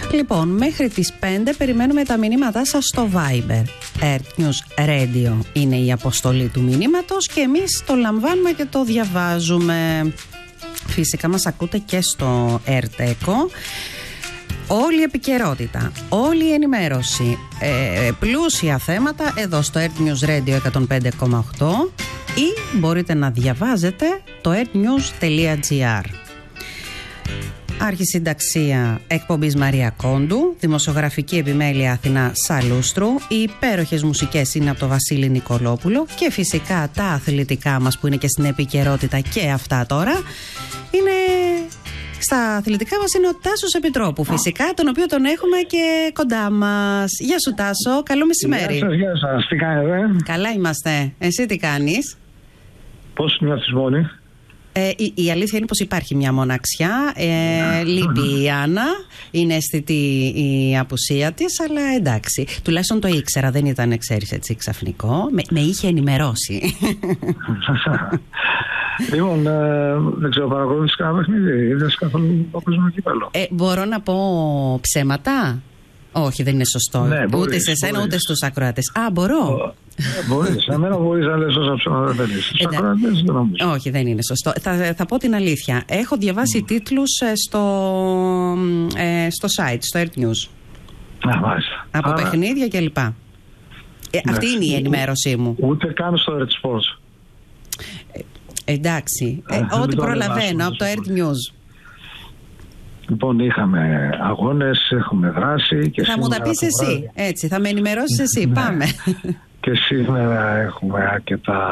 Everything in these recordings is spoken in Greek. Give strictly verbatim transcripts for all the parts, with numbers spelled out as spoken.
Λοιπόν, μέχρι τις πέντε περιμένουμε τα μηνύματά σας στο Viber. Earth News Radio είναι η αποστολή του μηνύματος και εμείς το λαμβάνουμε και το διαβάζουμε. Φυσικά μας ακούτε και στο Earth Echo. Όλη η επικαιρότητα, όλη η ενημέρωση, ε, πλούσια θέματα εδώ στο Earth News Radio εκατόν πέντε κόμμα οκτώ ή μπορείτε να διαβάζετε το earthnews τελεία gr. Αρχισυνταξία εκπομπής Μαρία Κόντου, δημοσιογραφική επιμέλεια Αθηνά Σαλούστρου, οι υπέροχες μουσικές είναι από το Βασίλη Νικολόπουλο και φυσικά τα αθλητικά μας που είναι και στην επικαιρότητα και αυτά τώρα είναι... Στα αθλητικά μας είναι ο Τάσος Επιτρόπου, φυσικά, τον οποίο τον έχουμε και κοντά μας. Γεια σου Τάσο, καλό μεσημέρι. Γεια σας, γεια σας, τι κάνετε? Καλά είμαστε, εσύ τι κάνεις? Πώς νιώθεις μόνη? Ε, η, η αλήθεια είναι πως υπάρχει μια μοναξιά, ε, λείπει η Άννα, είναι αισθητή η απουσία της, αλλά εντάξει, τουλάχιστον το ήξερα, δεν ήταν, ξέρεις, έτσι ξαφνικό, με, με είχε ενημερώσει. Λοιπόν, ε, δεν ξέρω, παρακολουθείς κανένα παιχνίδι, είδες καθόλου παγκόσμιο κύπελλο? Ε, μπορώ να πω ψέματα? Όχι, δεν είναι σωστό. Ναι, ούτε μπορείς, σε σένα μπορείς. Ούτε στους ακροατές. Α, μπορώ. Ε, μπορείς, εμένα μπορείς να λες όσα ψέματα δεν θέλεις. Στους ακροατές δεν νομίζω. Όχι, δεν είναι σωστό. Θα, θα πω την αλήθεια. Έχω διαβάσει mm. τίτλους στο, ε, στο site, στο Earth News. Α, μάλιστα. Από Άρα... παιχνίδια κλπ. Ε, ναι, αυτή είναι η ενημέρωσή μου. Ούτε καν στο Earth Sports. Ε, εντάξει. Ε, ε, ό,τι προλαβαίνω από το Earth News. Λοιπόν, είχαμε αγώνες, έχουμε δράσει. Και θα μου τα πεις εσύ, βράδυ. Έτσι, θα με ενημερώσεις εσύ, ναι. Πάμε. Και σήμερα έχουμε αρκετά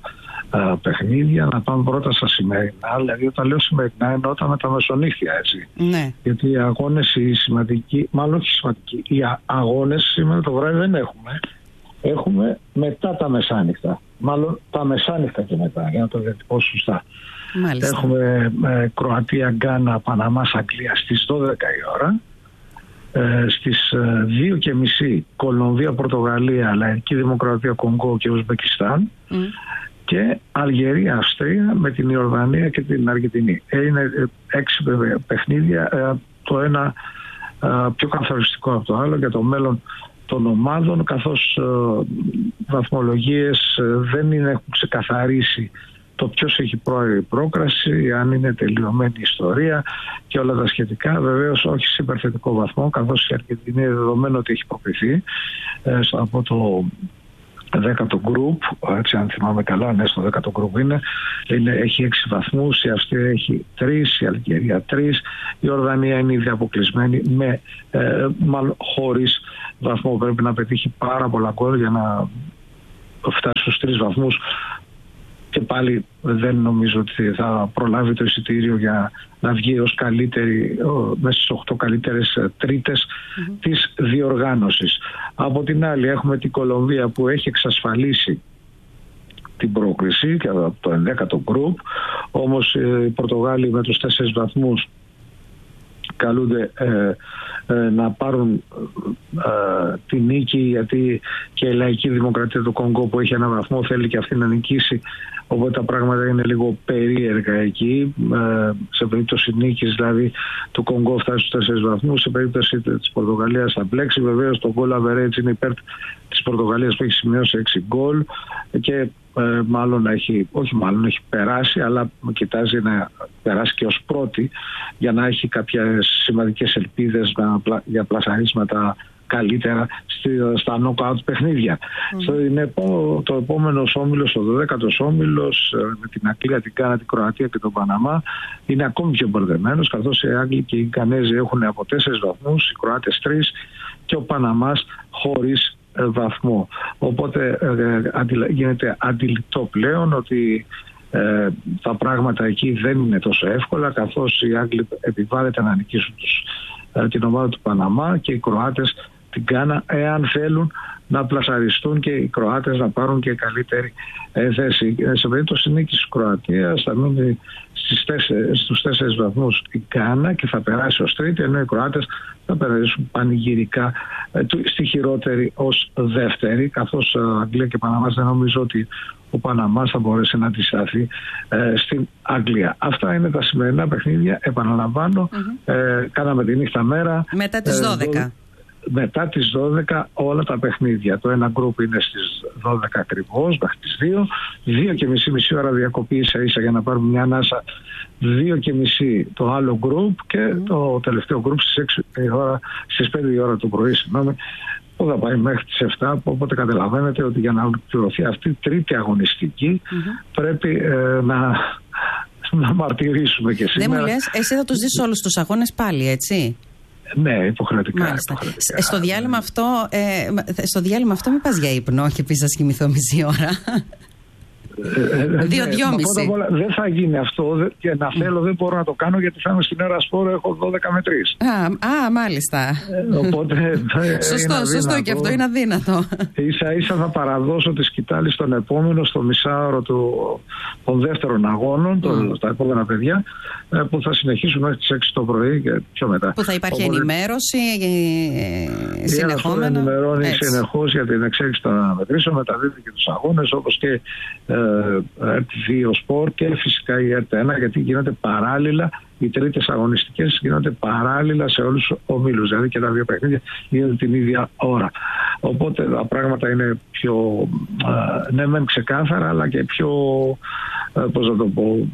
α, παιχνίδια. Να πάμε πρώτα στα σημερινά. Δηλαδή, όταν λέω σημερινά, εννοώ τα με τα μεσονύχτια, έτσι. Ναι. Γιατί οι αγώνες, οι σημαντικοί, μάλλον όχι σημαντικοί, οι αγώνες σήμερα το βράδυ δεν έχουμε. Έχουμε μετά τα μεσάνυχτα. Μάλλον τα μεσάνυχτα και μετά, για να το διατυπώσω σωστά. Μάλιστα. Έχουμε ε, Κροατία, Γκάνα, Παναμάς, Αγγλία στις δώδεκα η ώρα. Ε, στις ε, δύο και μισή Κολομβία, Πορτογαλία, Λαϊκή Δημοκρατία, Κονγκό και Ουσμπεκιστάν. Mm. Και Αλγερία, Αυστρία με την Ιορδανία και την Αργεντινή. Ε, είναι ε, έξι παιχνίδια, ε, το ένα ε, πιο καθοριστικό από το άλλο για το μέλλον των ομάδων, καθώς ε, βαθμολογίες ε, δεν είναι, έχουν ξεκαθαρίσει το ποιος έχει πρόορη πρόκραση, αν είναι τελειωμένη η ιστορία και όλα τα σχετικά. Βεβαίως όχι σε υπερθετικό βαθμό, καθώς η Αργεντινή είναι δεδομένο ότι έχει προκριθεί ε, από το δέκατο group, έτσι αν θυμάμαι καλά, ναι, στο δέκατο group είναι, είναι έχει έξι βαθμούς, η Αυστρία έχει τρεις, η Αλγερία τρεις, η Ορδανία είναι ήδη αποκλεισμένη με, ε, μάλλον χωρίς βαθμό. Πρέπει να πετύχει πάρα πολλά γκολ για να φτάσει στους τρεις βαθμούς και πάλι δεν νομίζω ότι θα προλάβει το εισιτήριο για να βγει ως καλύτερη, μέσα στις οκτώ καλύτερες τρίτες mm-hmm. της διοργάνωσης. Από την άλλη έχουμε την Κολομβία που έχει εξασφαλίσει την πρόκριση και από το ενδέκατο group, όμως οι Πορτογάλοι με τους τέσσερις βαθμούς καλούνται ε, ε, να πάρουν ε, τη νίκη, γιατί και η Λαϊκή Δημοκρατία του Κονγκό που έχει ένα βαθμό θέλει και αυτή να νικήσει, οπότε τα πράγματα είναι λίγο περίεργα εκεί. Ε, σε περίπτωση νίκης δηλαδή του Κονγκό φτάσει στους τέσσερις βαθμούς, σε περίπτωση της Πορτογαλίας θα μπλέξει. Βεβαίως το goal average είναι υπέρ της Πορτογαλίας που έχει σημειώσει έξι γκολ και ε, μάλλον έχει, όχι μάλλον έχει περάσει, αλλά κοιτάζει να περάσει και ως πρώτη για να έχει κάποιες σημαντικές ελπίδες να, για πλασαρίσματα καλύτερα στα knockout παιχνίδια. Mm. Στο, είναι, το επόμενο όμιλος, ο δωδέκατος όμιλος με την Αγγλία, την Γκάνα, την Κροατία και τον Παναμά είναι ακόμη πιο μπερδεμένος, καθώς οι Άγγλοι και οι Γκανέζοι έχουν από τέσσερις βαθμούς, οι Κροάτες τρεις και ο Παναμάς χωρίς ε, βαθμό. Οπότε ε, αντιλα, γίνεται αντιληπτό πλέον ότι ε, τα πράγματα εκεί δεν είναι τόσο εύκολα, καθώς οι Άγγλοι επιβάλλεται να νικήσουν τους, ε, την ομάδα του Παναμά και οι Κροάτες την Γκάνα, εάν θέλουν να πλασαριστούν και οι Κροάτες να πάρουν και καλύτερη ε, θέση. Σε περίπτωση νίκης της Κροατίας θα μείνει στις τέσσερις, στους τέσσερις βαθμούς η Γκάνα και θα περάσει ως τρίτη, ενώ οι Κροάτες θα περάσουν πανηγυρικά ε, στη χειρότερη ως δεύτερη, καθώς ε, Αγγλία και Παναμάς δεν νομίζω ότι ο Παναμάς θα μπορέσει να αντισταθεί ε, στην Αγγλία. Αυτά είναι τα σημερινά παιχνίδια. Επαναλαμβάνω, mm-hmm. ε, κάναμε τη νύχτα μέρα. Μετά τις δώδεκα. Ε, μετά τις δώδεκα όλα τα παιχνίδια. Το ένα γκρουπ είναι στις δώδεκα ακριβώς, μέχρι τις δύο. Δύο και μισή, μισή ώρα διακοπή ίσα ίσα για να πάρουμε μια ανάσα. Δύο και μισή το άλλο γκρουπ και mm. το τελευταίο γκρουπ στις, έξι η ώρα, στις πέντε η ώρα το πρωί, συγγνώμη, που θα πάει μέχρι τις επτά. Οπότε καταλαβαίνετε ότι για να ολοκληρωθεί αυτή η τρίτη αγωνιστική mm-hmm. πρέπει ε, να, να μαρτυρήσουμε και σήμερα. Δεν μου λες, εσύ θα τους δεις όλους τους αγώνες πάλι, έτσι? Ναι, υποχρεωτικά. υποχρεωτικά. Στο διάλειμμα αυτό, ε, στο διάλειμμα αυτό μην πας για ύπνο και πεις να σκοιμηθώ μισή ώρα. Δύο-δυόμιση. Δεν θα γίνει αυτό και να θέλω δεν μπορώ να το κάνω γιατί θα είμαι στην Έρα Σπόρο, έχω δώδεκα με τρεις. Α, α μάλιστα. Ε, οπότε, σωστό, σωστό και αυτό είναι αδύνατο. Ίσα ίσα θα παραδώσω τη σκητάλη στον επόμενο, στο μισάωρο του, των δεύτερων αγώνων, το, mm. τα επόμενα παιδιά, που θα συνεχίσουν μέχρι τις έξι το πρωί και πιο μετά. Που θα υπάρχει οπότε, ενημέρωση ε, συνεχόμενα. Θα ενημερώνει συνεχώς για την εξέλιξη των αναμετρήσεων, μεταδίδει και τους αγώνες όπως και ερ τι δύο Sport και φυσικά η ερ τι ένα, γιατί γίνονται παράλληλα, οι τρίτες αγωνιστικές γίνονται παράλληλα σε όλους τους ομίλους, δηλαδή και τα δύο παιχνίδια γίνονται την ίδια ώρα. Οπότε τα πράγματα είναι πιο ναι μεν ξεκάθαρα, αλλά και πιο πώς να το πω,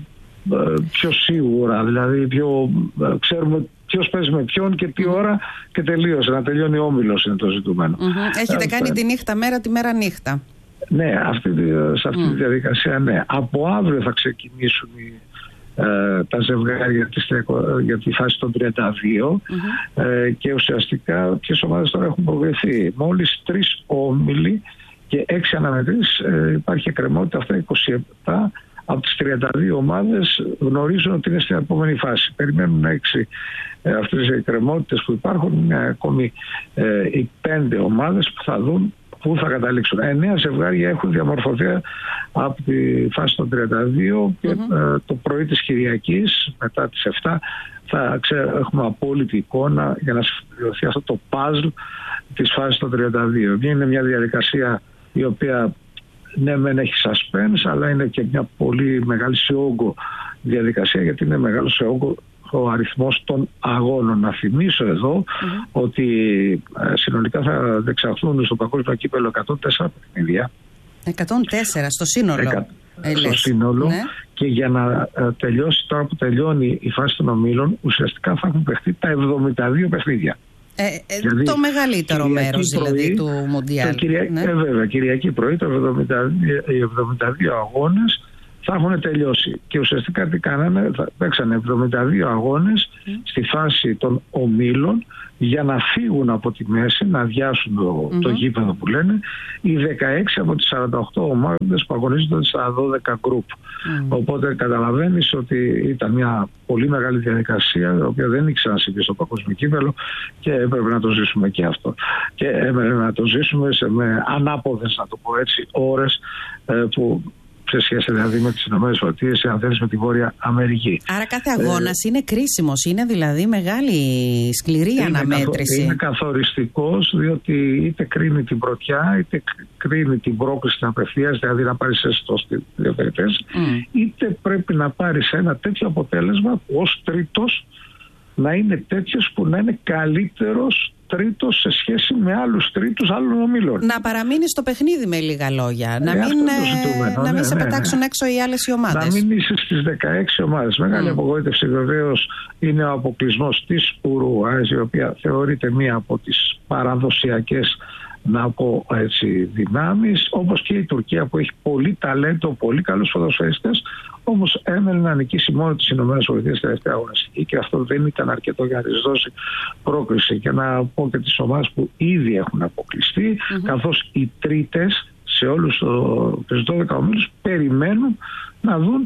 πιο σίγουρα, δηλαδή πιο, ξέρουμε ποιος παίζει με ποιον και τι ώρα και τελείωσε, να τελειώνει ο όμιλος είναι το ζητούμενο. Mm-hmm. Έχετε κάνει τη νύχτα μέρα, τη μέρα νύχτα. Ναι, αυτή, σε αυτή mm. τη διαδικασία ναι. Από αύριο θα ξεκινήσουν οι, ε, τα ζευγάρια για τη φάση των τριάντα δύο mm-hmm. ε, και ουσιαστικά ποιες ομάδες τώρα έχουν προηγηθεί. Μόλις τρεις όμιλοι και έξι αναμετρήσεις ε, υπάρχει εκκρεμότητα, αυτά είκοσι επτά από τις τριάντα δύο ομάδες γνωρίζουν ότι είναι στην επόμενη φάση. Περιμένουν έξι ε, αυτές οι εκκρεμότητες που υπάρχουν, είναι ακόμη ε, οι πέντε ομάδες που θα δουν πού θα καταλήξουν. Εννέα ζευγάρια έχουν διαμορφωθεί από τη φάση των τριάντα δύο και mm-hmm. ε, το πρωί της Κυριακής μετά τις επτά θα ξέρω, έχουμε απόλυτη εικόνα για να συμπληρωθεί αυτό το puzzle της φάσης των τριάντα δύο. Είναι μια διαδικασία η οποία ναι μεν έχει suspense, αλλά είναι και μια πολύ μεγάλη σε όγκο διαδικασία, γιατί είναι μεγάλο σε όγκο ο αριθμός των αγώνων. Να θυμίσω εδώ mm-hmm. ότι ε, συνολικά θα δεξαχθούν στο παγκόσμιο κύπελλο εκατόν τέσσερα παιχνίδια. εκατόν τέσσερα στο σύνολο. Εκα... Ε, στο σύνολο ναι. Και για να ε, τελειώσει, τώρα που τελειώνει η φάση των ομίλων, ουσιαστικά θα έχουν παιχτεί τα εβδομήντα δύο παιχνίδια. Ε, ε, δηλαδή, το μεγαλύτερο μέρος δηλαδή του Μουντιάλ. Κυρια... ναι. ε, βέβαια, Κυριακή πρωί το εβδομήντα δύο, οι εβδομήντα δύο αγώνες θα έχουν τελειώσει. Και ουσιαστικά τι κάνανε, θα παίξανε εβδομήντα δύο αγώνες mm. στη φάση των ομίλων για να φύγουν από τη μέση, να αδειάσουν το, mm-hmm. το γήπεδο που λένε, οι δεκαέξι από τις σαράντα οκτώ ομάδες που αγωνίζονται στα δώδεκα γκρουπ. Mm. Οπότε καταλαβαίνεις ότι ήταν μια πολύ μεγάλη διαδικασία, η οποία δεν είχε ξανασυμβεί στο παγκόσμιο κύπελλο και έπρεπε να το ζήσουμε και αυτό. Και έπρεπε να το ζήσουμε σε, με ανάποδες, να το πω έτσι, ώρες ε, που σε σχέση δηλαδή με τις ΗΠΑ, αν θέλεις με τη Βόρεια Αμερική. Άρα κάθε αγώνας ε, είναι κρίσιμος, είναι δηλαδή μεγάλη σκληρή είναι αναμέτρηση. Καθο, είναι καθοριστικός, διότι είτε κρίνει την πρωτιά, είτε κρίνει την πρόκληση στην απευθείας, δηλαδή να πάρεις έστω στις δύο περιπτώσεις, mm. είτε πρέπει να πάρεις ένα τέτοιο αποτέλεσμα που ως τρίτος να είναι τέτοιος που να είναι καλύτερος τρίτος σε σχέση με άλλους τρίτους άλλων ομίλων. Να παραμείνει στο παιχνίδι με λίγα λόγια. Να ε, μην, ε, να μην ναι, σε ναι, πετάξουν ναι. έξω οι άλλες οι ομάδες. Να μην είσαι στις δεκαέξι ομάδες. Μεγάλη mm. απογοήτευση βεβαίως είναι ο αποκλεισμός της Ουρουγουάης, η οποία θεωρείται μία από τις παραδοσιακές, να πω έτσι, δυνάμεις, όπως και η Τουρκία που έχει πολύ ταλέντο, πολύ καλούς ποδοσφαιριστές, όμως έμελε να νικήσει μόνο τις Ηνωμένες Πολιτείες τελευταία αγωνιστική και αυτό δεν ήταν αρκετό για να της δώσει πρόκριση. Και να πω και τις ομάδες που ήδη έχουν αποκλειστεί, mm-hmm. καθώς οι τρίτες σε όλους τους δώδεκα ομίλους περιμένουν να δουν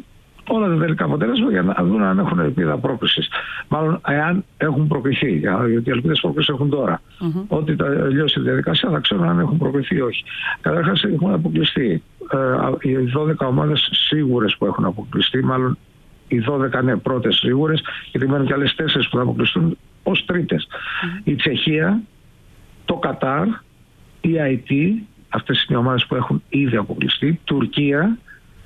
όλα τα τελικά αποτέλεσμα για να δουν αν έχουν ελπίδα πρόκρισης. Μάλλον, εάν έχουν προκριθεί, γιατί οι ελπίδες πρόκρισης έχουν τώρα. Mm-hmm. Ότι τελειώσει η διαδικασία θα ξέρουν αν έχουν προκριθεί ή όχι. Καταρχάς, έχουν αποκλειστεί ε, οι δώδεκα ομάδες σίγουρες που έχουν αποκλειστεί, μάλλον οι δώδεκα ναι, πρώτες σίγουρες, γιατί μένουν και άλλες τέσσερις που θα αποκλειστούν ως τρίτες. Mm-hmm. Η Τσεχία, το Κατάρ, η Αϊτή, αυτές είναι οι ομάδες που έχουν ήδη αποκλειστεί, Τουρκία,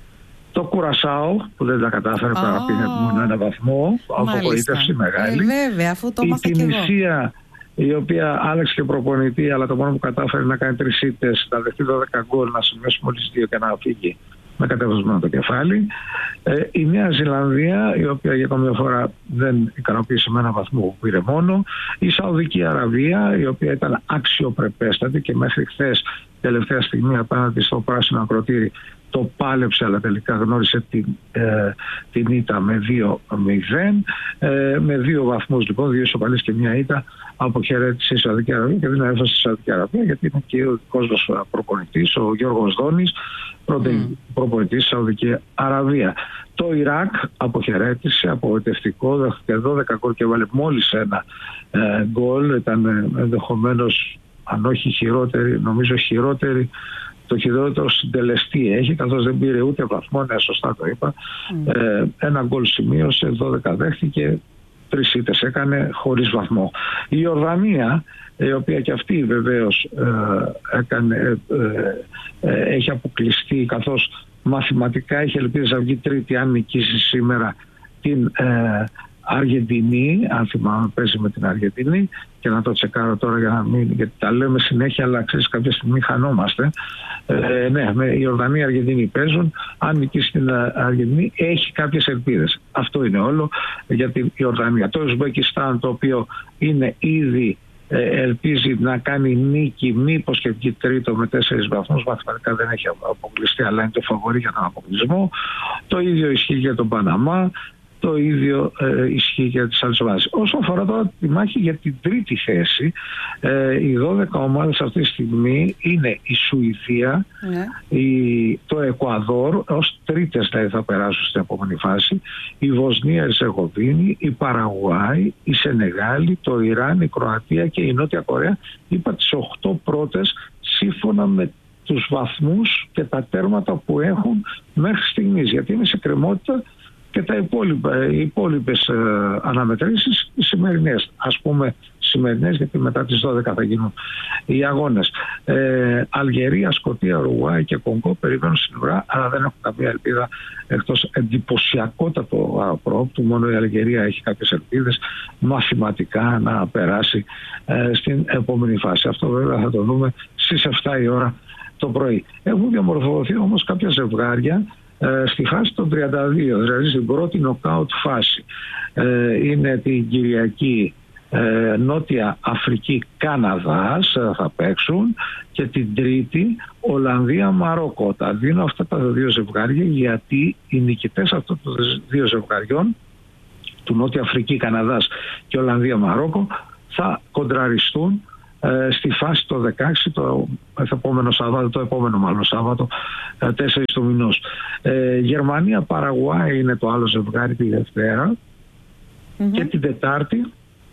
το Κουρασάο που δεν τα κατάφερε παρά oh. πήγε μόνο ένα βαθμό, απογοήτευση μεγάλη. Ε, βέβαια, αφού το η Τινησία, η οποία άλλαξε και προπονητή, αλλά το μόνο που κατάφερε να κάνει τρεις ήττες, να δεχτεί δώδεκα γκολ, να σημειώσει μόλις δύο και να φύγει με κατεβασμένο το κεφάλι. Ε, η Νέα Ζηλανδία, η οποία για καμία φορά δεν ικανοποίησε με ένα βαθμό που πήρε μόνο. Η Σαουδική Αραβία, η οποία ήταν αξιοπρεπέστατη και μέχρι χθες, τελευταία στιγμή απέναντι στο πράσινο ακροτήρι, το πάλεψε, αλλά τελικά γνώρισε την, ε, την ήττα με δύο μηδέν. Ε, με δύο βαθμούς λοιπόν, δύο ισοπαλίες και μια ήττα, αποχαιρέτησε η Σαουδική Αραβία και δεν έφτασε στη Σαουδική Αραβία, γιατί είναι και ο δικός μας προπονητής, ο Γιώργος Δόνης, πρώτη mm. προπονητής στη Σαουδική Αραβία. Το Ιράκ αποχαιρέτησε, απογοητευτικό, δέχτηκε δώδεκα γκολ και έβαλε μόλις ένα ε, γκολ. Ήταν ενδεχομένως, αν όχι χειρότερη, νομίζω χειρότερη, το χειρότερο συντελεστή έχει, καθώς δεν πήρε ούτε βαθμό, ναι, σωστά το είπα. Mm. Ε, ένα γκολ σημείωσε, δώδεκα δέχτηκε, τρεις ήττες έκανε χωρίς βαθμό. Η Ιορδανία, η οποία και αυτή βεβαίως ε, έκανε, ε, ε, έχει αποκλειστεί, καθώς μαθηματικά έχει ελπίδες να βγει τρίτη αν νικήσει σήμερα την ε, Αργεντινή, αν θυμάμαι παίζει με την Αργεντινή, και να το τσεκάρω τώρα για να μην, γιατί τα λέμε συνέχεια, αλλά ξέρεις κάποια στιγμή χανόμαστε. Ε, ναι, με η Ιορδανία και η Αργεντινή παίζουν. Αν νικήσει την Αργεντινή, έχει κάποιες ελπίδες. Αυτό είναι όλο για την Ιορδανία. Το Ουσμπεκιστάν, το οποίο είναι ήδη ε, ελπίζει να κάνει νίκη, μήπως και βγει τρίτο με τέσσερις βαθμούς. Μαθηματικά δεν έχει αποκλειστεί, αλλά είναι το φαβορί για τον αποκλεισμό. Το ίδιο ισχύει για τον Παναμά. Το ίδιο ε, ισχύει για τις άλλες ομάδες. Όσο αφορά τώρα τη μάχη για την τρίτη θέση, ε, οι δώδεκα ομάδες αυτή τη στιγμή είναι η Σουηδία, yeah. η, το Εκουαδόρ, ως τρίτες δηλαδή θα περάσουν στην επόμενη φάση, η Βοσνία, η Ερζεγοβίνη, η Παραγουάη, η Σενεγάλη, το Ιράν, η Κροατία και η Νότια Κορέα. Είπα τις οχτώ πρώτες σύμφωνα με τους βαθμούς και τα τέρματα που έχουν μέχρι στιγμής, γιατί είναι σε κρεμότητα και τα υπόλοιπα, οι υπόλοιπες ε, αναμετρήσεις, οι σημερινές. Ας πούμε σημερινές, γιατί μετά τις δώδεκα θα γίνουν οι αγώνες. Ε, Αλγερία, Σκωτία, Ουρουγουάη και Κονγκό περιμένουν στην ουρά, αλλά δεν έχουν καμία ελπίδα εκτός εντυπωσιακότατο προόπτου. Μόνο η Αλγερία έχει κάποιες ελπίδες μαθηματικά να περάσει ε, στην επόμενη φάση. Αυτό βέβαια θα το δούμε στις επτά η ώρα το πρωί. Έχουν διαμορφωθεί όμως κάποια ζευγάρια στη φάση των τριάντα δύο, δηλαδή στην πρώτη νοκάουτ φάση. Ε, είναι την Κυριακή ε, Νότια Αφρική Καναδάς θα παίξουν, και την Τρίτη Ολλανδία Μαρόκο. Τα δίνω αυτά τα δύο ζευγάρια γιατί οι νικητές αυτών των δύο ζευγαριών, του Νότια Αφρική Καναδάς και Ολλανδία Μαρόκο, θα κοντραριστούν στη φάση το δεκαέξι, το επόμενο Σάββατο, το επόμενο μάλλον Σάββατο, τέσσερις του μηνός. Ε, Γερμανία Παραγουάη είναι το άλλο ζευγάρι τη Δευτέρα, mm-hmm. και την Τετάρτη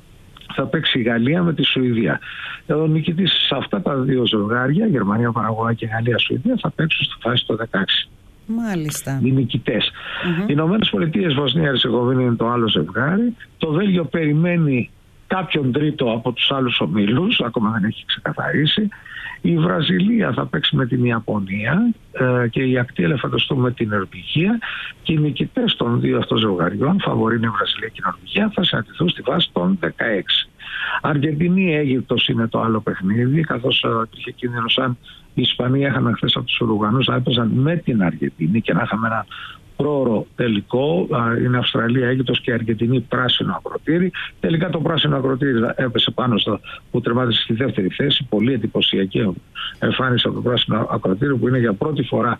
θα παίξει η Γαλλία με τη Σουηδία. Ο νικητής σε αυτά τα δύο ζευγάρια, Γερμανία Παραγουάη και Γαλλία Σουηδία, θα παίξουν στη φάση το δεκαέξι. Μάλιστα. Οι νικητές. Mm-hmm. Οι Ηνωμένες Πολιτείες, Βοσνία Ερζεγοβίνη είναι το άλλο ζευγάρι. Το Βέλγιο περιμένει κάποιον τρίτο από τους άλλους ομίλους, ακόμα δεν έχει ξεκαθαρίσει. Η Βραζιλία θα παίξει με την Ιαπωνία ε, και η ακτή ελεφαντοστού με την Νορβηγία, και οι νικητές των δύο αυτών ζευγαριών, φαβορί είναι η Βραζιλία και η Νορβηγία, θα συναντηθούν στη βάση των δεκαέξι. Αργεντινή Αίγυπτος είναι το άλλο παιχνίδι, καθώς υπήρχε κίνδυνος αν οι Ισπανοί είχαν χθες από τους Ουρουγανούς να έπαιζαν με την Αργεντινή και να είχαμε ένα πρόωρο τελικό. Είναι Αυστραλία, Αίγυπτος και Αργεντινή πράσινο ακροτήρι. Τελικά το πράσινο ακροτήρι έπεσε πάνω στο που τερμάτισε στη δεύτερη θέση. Πολύ εντυπωσιακή εμφάνιση από το πράσινο ακροτήρι, που είναι για πρώτη φορά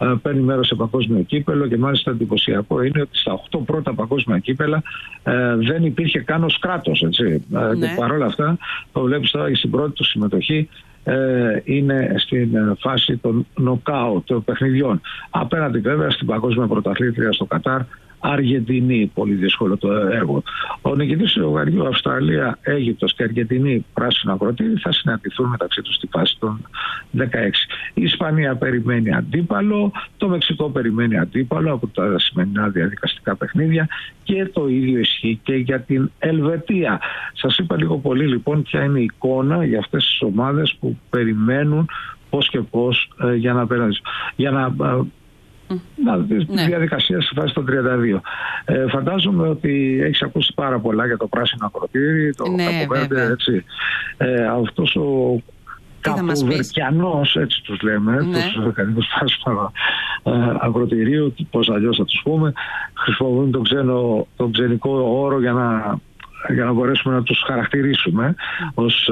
παίρνει μέρος σε παγκόσμιο κύπελο και μάλιστα εντυπωσιακό είναι ότι στα οκτώ πρώτα παγκόσμια κύπελα ε, δεν υπήρχε καν ως κράτος. Έτσι. Ναι. Και παρόλα αυτά το βλέπεις τώρα στην πρώτη του συμμετοχή ε, είναι στην φάση των νοκάουτ των παιχνιδιών. Απέναντι βέβαια στην παγκόσμια πρωταθλήτρια στο Κατάρ, Αργεντινή, πολύ δύσκολο το έργο. Ο νικητής του ζευγαριού Αυστραλία, Αίγυπτος και Αργεντινή, πράσινο ακροτήρι, θα συναντηθούν μεταξύ τους στη φάση των δεκαέξι. Η Ισπανία περιμένει αντίπαλο, το Μεξικό περιμένει αντίπαλο από τα σημερινά διαδικαστικά παιχνίδια και το ίδιο ισχύει και για την Ελβετία. Σας είπα λίγο πολύ λοιπόν ποια είναι η εικόνα για αυτές τις ομάδες που περιμένουν πώς και πώς ε, για να περάσουν. Για να, ε, Να, τη ναι. διαδικασία στη φάση των τριάντα δύο. Ε, φαντάζομαι ότι έχεις ακούσει πάρα πολλά για το πράσινο ακροτήρι, το ναι, Καποβέρντε, έτσι. Ε, αυτός ο Καποβερτιανός, έτσι τους λέμε, ναι. τους δεκαδίκους πράσινο ακροτηρίου, πώς αλλιώς θα τους πούμε, χρησιμοποιούν τον, ξένο, τον ξενικό όρο για να, για να μπορέσουμε να τους χαρακτηρίσουμε ως,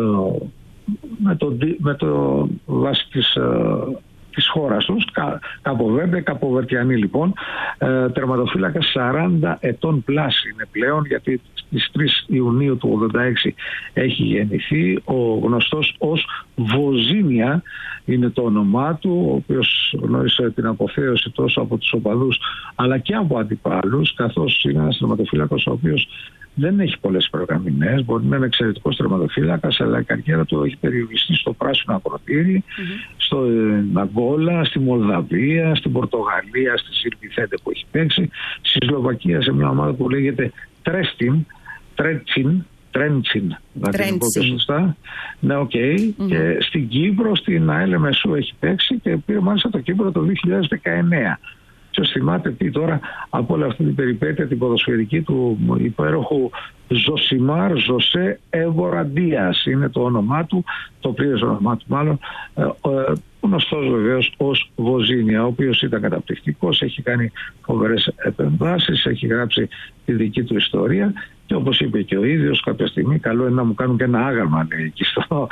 με, το, με το βάση της της χώρας τους, Καποβέρντε, Καποβερτιανοί λοιπόν, ε, τερματοφύλακα σαράντα ετών πλάση είναι πλέον, γιατί στις τρεις Ιουνίου του ογδόντα έξι έχει γεννηθεί, ο γνωστός ως Βοζίνια είναι το όνομά του, ο οποίος γνώρισε την αποθέωση τόσο από τους οπαδούς αλλά και από αντιπάλους, καθώς είναι ένας τερματοφύλακας ο οποίος δεν έχει πολλές προγραμμινές, μπορεί να είναι εξαιρετικός τερματοφύλακας, αλλά η καριέρα του έχει περιοριστεί στο πράσινο ακροτήρι, mm-hmm. στο Ναγκόλα, στη Μολδαβία, στην Πορτογαλία, στη Σιλβιθέντε που έχει παίξει, στη Σλοβακία σε μια ομάδα που λέγεται Τρέστιν, Τρέτσιν, Τρέντσιν, να την πω και σωστά. Ναι, οκ. Okay. Mm-hmm. Και στην Κύπρο, στην ΑΕΛ Μεσού έχει παίξει και πήρε μάλιστα το Κύπρο το δύο χιλιάδες δεκαεννέα. Ποιος θυμάται τι τώρα από όλη αυτή την περιπέτεια την ποδοσφαιρική του υπέροχου Ζωσιμάρ Ζωσέ Έβορα Ντίας είναι το όνομά του, το πλήρες όνομά του μάλλον, ε, ε, γνωστός βεβαίως ως Βοζίνια, ο οποίος ήταν καταπληκτικός, έχει κάνει φοβερές επεμβάσεις, έχει γράψει τη δική του ιστορία και όπως είπε και ο ίδιος κάποια στιγμή, καλό είναι να μου κάνουν και ένα άγαλμα εκεί στο,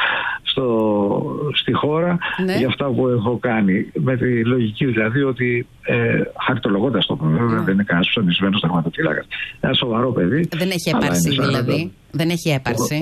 στο, στη χώρα, ναι. για αυτά που έχω κάνει, με τη λογική δηλαδή ότι ε, χαρτολογώντας το βέβαια, mm. δεν είναι κανένας ψωνισμένος τερματοφύλακας, ένα σοβαρό παιδί. Δεν έχει έπαρση δηλαδή, δεν έχει έπαρση.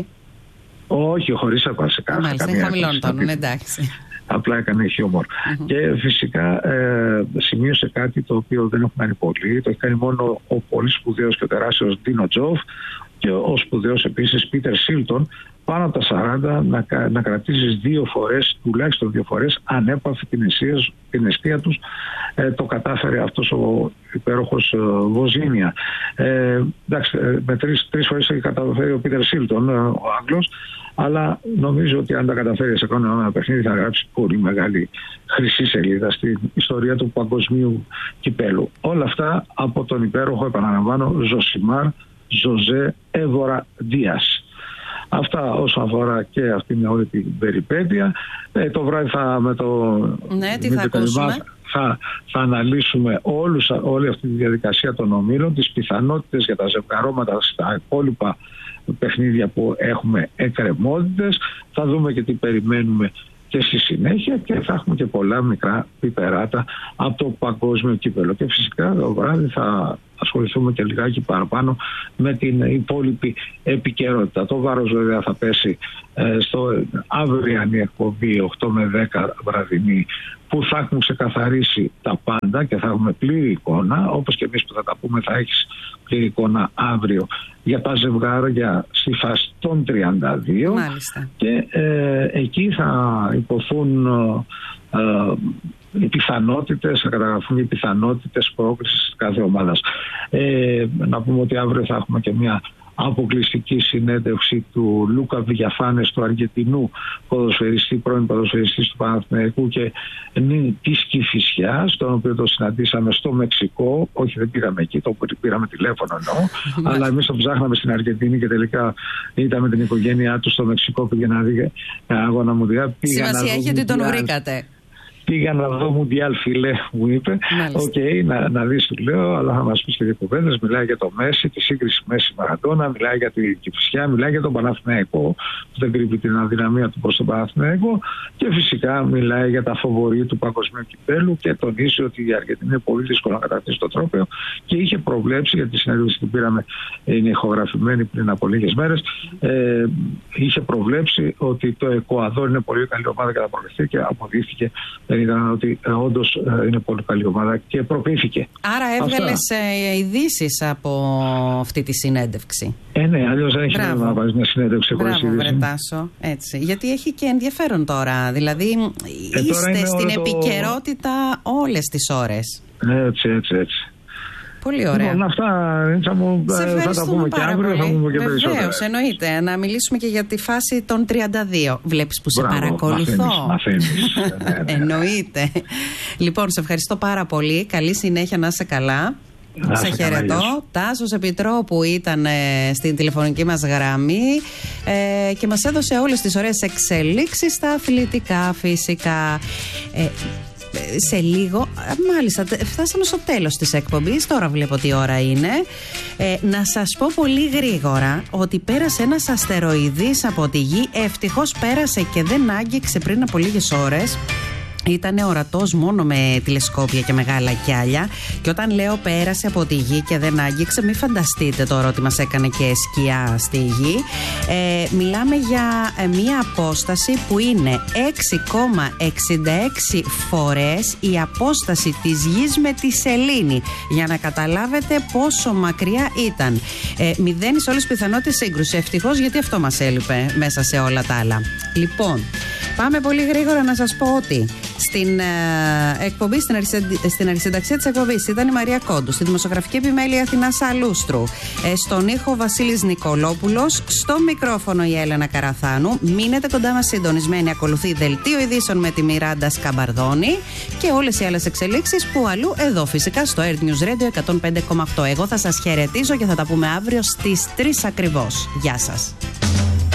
Ο, όχι, χωρίς έπαρση. Μάλιστα, είναι χαμηλών τόνων, εντάξει. Απλά έκανε χιούμορ. Mm-hmm. Και φυσικά ε, σημείωσε κάτι το οποίο δεν έχουν κάνει πολλοί. Το έχει κάνει μόνο ο πολύ σπουδαίος και ο τεράστιος Ντίνο Τζοφ και ο σπουδαίος επίσης Πίτερ Σίλτον, πάνω από τα σαράντα να, να κρατήσεις δύο φορές, τουλάχιστον δύο φορές, ανέπαφη την αιστεία, την αιστεία τους. Ε, το κατάφερε αυτός ο υπέροχος ε, Βοζίνια. Ε, εντάξει, με τρεις, τρεις φορές έχει καταφέρει ο Πίτερ Σίλτον, ε, ο Άγγλος, αλλά νομίζω ότι αν τα καταφέρει σε κανένα ένα παιχνίδι θα γράψει πολύ μεγάλη χρυσή σελίδα στην ιστορία του παγκοσμίου κυπέλου. Όλα αυτά από τον υπέροχο, επαναλαμβάνω, Ζωσιμάρ Ζωζέ Έβορα Ντίας. Αυτά όσον αφορά και αυτήν όλη την περιπέτεια. Ε, το βράδυ θα με το... Ναι, τι θα ακούσουμε. Θα, θα αναλύσουμε όλους, όλη αυτή τη διαδικασία των ομίλων, τις πιθανότητες για τα ζευγαρώματα στα υπόλοιπα παιχνίδια που έχουμε εκκρεμότητες. Θα δούμε και τι περιμένουμε και στη συνέχεια και θα έχουμε και πολλά μικρά πιπεράτα από το παγκόσμιο κύπελο. Και φυσικά το βράδυ θα ασχοληθούμε και λιγάκι παραπάνω με την υπόλοιπη επικαιρότητα. Το βάρος βέβαια θα πέσει ε, στο αύριανή εκπομπή οκτώ με δέκα βραδινή, που θα έχουμε ξεκαθαρίσει τα πάντα και θα έχουμε πλήρη εικόνα, όπως και εμείς που θα τα πούμε θα έχεις πλήρη εικόνα αύριο για τα ζευγάρια στη φάση των τριάντα δύο. Μάλιστα. Και ε, εκεί θα υποθούν ε, ε, οι πιθανότητες, θα καταγραφούν οι πιθανότητες πρόκλησης της κάθε ομάδας. Ε, να πούμε ότι αύριο θα έχουμε και μια αποκλειστική συνέντευξη του Λούκα Βηγιαφάνες, του Αργεντινού ποδοσφαιριστή, πρώην ποδοσφαιριστής του Παναθηναϊκού και της Κηφισιάς, τον οποίο το συναντήσαμε στο Μεξικό. Όχι, δεν πήγαμε εκεί, το πήραμε τηλέφωνο εννοώ, αλλά εμείς τον ψάχναμε στην Αργεντινή και τελικά ήταν με την οικογένειά του στο Μεξικό, πήγε να δει αγώνα μουντιάλ. Σημασία έχει ότι τον βρήκατε. πήγα να δω Μουντιάλ, φιλέ, μου είπε. Οκ, okay, να, να δεις, του λέω, αλλά θα μας πεις και δύο κουβέντες. Μιλάει για το Μέση, τη σύγκριση Μέση-Μαραντόνα, μιλάει για την Κηφισιά, μιλάει για τον Παναθηναϊκό, που δεν κρύβει την αδυναμία του προς τον Παναθηναϊκό, και φυσικά μιλάει για τα φοβορί του παγκοσμίου κυπέλου και τονίζει ότι η Αργεντινή είναι πολύ δύσκολο να κατακτήσει το τρόπαιο, και είχε προβλέψει, γιατί τη συνέντευξη την πήραμε, είναι ηχογραφημένη πριν από λίγες μέρες, ε, είχε προβλέψει ότι το Εκουαδόρ είναι πολύ καλή ομάδα και θα προκριθεί, και αποδείχθηκε ήταν ότι ε, όντως ε, είναι πολύ καλή ομάδα και προκρίθηκε. Άρα έβγαλες ε, ειδήσεις από αυτή τη συνέντευξη. Ε, ναι, αλλιώς δεν έχει νόημα να βάζεις μια συνέντευξη χωρίς είδηση. Μπράβο, βρε Τάσο, έτσι. Γιατί έχει και ενδιαφέρον τώρα. Δηλαδή ε, είστε στην επικαιρότητα το... όλες τις ώρες. Έτσι, έτσι, έτσι. Πολύ ωραία. Λοιπόν, αυτά θα, μου, θα τα πούμε και αύριο, θα πούμε και περισσότερα. Βεβαίως, εννοείται. Να μιλήσουμε και για τη φάση των τριάντα δύο. Βλέπεις που σε Μπράβο, παρακολουθώ. Μαθαίνεις, ναι, ναι. Εννοείται. Λοιπόν, σε ευχαριστώ πάρα πολύ. Καλή συνέχεια, να είσαι καλά. Να σε χαιρετώ. Τάσος Επιτρόπου ήταν ε, στην τηλεφωνική μας γραμμή ε, και μας έδωσε όλες τις ωραίες εξελίξεις στα αθλητικά φυσικά. Ε, σε λίγο, μάλιστα φτάσαμε στο τέλος της εκπομπής, τώρα βλέπω τι ώρα είναι. ε, Να σας πω πολύ γρήγορα ότι πέρασε ένας αστεροειδής από τη Γη. Ευτυχώς πέρασε και δεν άγγιξε πριν από λίγες ώρες. Ήταν ορατός μόνο με τηλεσκόπια και μεγάλα κιάλια. Και όταν λέω πέρασε από τη Γη και δεν άγγιξε, μην φανταστείτε τώρα ότι μας έκανε και σκιά στη Γη. Ε, μιλάμε για ε, μια απόσταση που είναι έξι κόμμα εξήντα έξι φορές η απόσταση της Γης με τη σελήνη. Για να καταλάβετε πόσο μακριά ήταν. Ε, μηδένει σε όλες τις πιθανότητες σύγκρουση. Ευτυχώς, γιατί αυτό μας έλειπε μέσα σε όλα τα άλλα. Λοιπόν, πάμε πολύ γρήγορα να σας πω ότι στην ε, εκπομπή, στην, αρισεν, στην αρισενταξία της εκπομπής ήταν η Μαρία Κόντου, στη δημοσιογραφική επιμέλεια Αθηνάς Αλούστρου, ε, στον ήχο Βασίλης Νικολόπουλος, στο μικρόφωνο η Έλενα Καραθάνου. Μείνετε κοντά μας συντονισμένοι, ακολουθεί δελτίο ειδήσεων με τη Μιράντα Σκαμπαρδόνη και όλες οι άλλες εξελίξεις που αλλού εδώ φυσικά στο Air News Radio εκατόν πέντε κόμμα οκτώ. Εγώ θα σας χαιρετίζω και θα τα πούμε αύριο στις τρεις ακριβώς. Γεια σας.